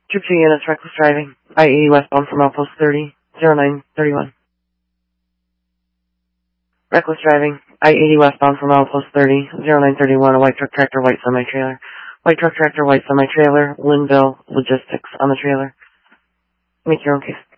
Troop 2 units, reckless driving. I-80 westbound from outpost 30-0931. Reckless driving. I-80 westbound from outpost 30-0931. A white truck tractor, white semi-trailer. White truck tractor, white semi-trailer. Linville Logistics on the trailer. Make your own case.